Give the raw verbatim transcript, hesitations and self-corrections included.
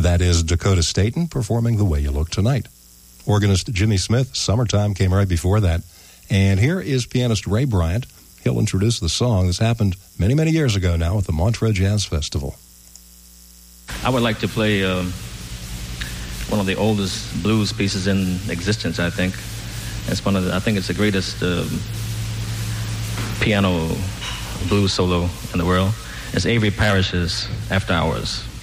That is Dakota Staton performing The Way You Look Tonight. Organist Jimmy Smith, Summertime, came right before that. And here is pianist Ray Bryant. He'll introduce the song. This happened many, many years ago now at the Montreux Jazz Festival. I would like to play um, one of the oldest blues pieces in existence, I think. It's one of the, I think it's the greatest uh, piano blues solo in the world. It's Avery Parrish's After Hours.